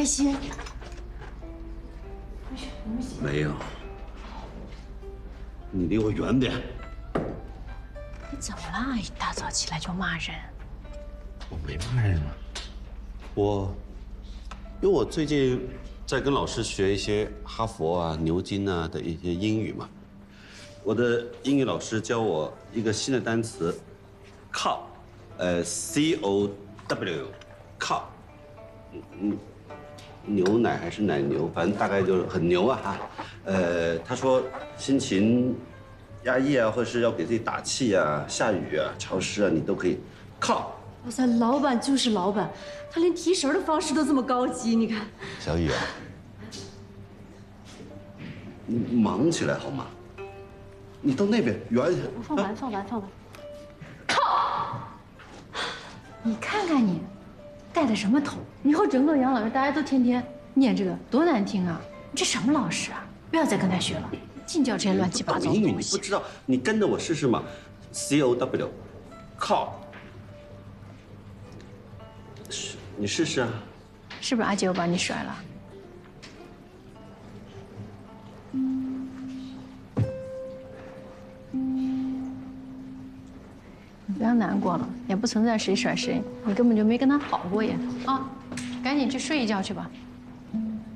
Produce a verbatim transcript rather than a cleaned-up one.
心？ 没有，你离我远点。 你怎么了？一大早起来就骂人？ 我没骂人啊，我，因为我最近在跟老师学一些哈佛啊、牛津啊的一些英语嘛。我的英语老师教我一个新的单词 ，cow， 呃 ，C O W，cow， 嗯嗯，牛奶还是奶牛，反正大概就是很牛啊哈。呃，他说心情压抑啊，或者是要给自己打气啊，下雨啊、潮湿啊，你都可以 cow。 哇塞，老板就是老板，他连提神的方式都这么高级，你看。 小雨啊，你忙起来好吗？你到那边远一点。 放完，放完，放完。靠！你看看你，带的什么头？以后整个养老院大家都天天念这个，多难听啊！你这什么老师啊？不要再跟他学了，净教这些乱七八糟的英语东西。 你不知道，你跟着我试试嘛。C O W， 靠。是，你试试啊。 是不是阿杰又把你甩了？你不要难过了，也不存在谁甩谁，你根本就没跟他好过呀！啊，赶紧去睡一觉去吧。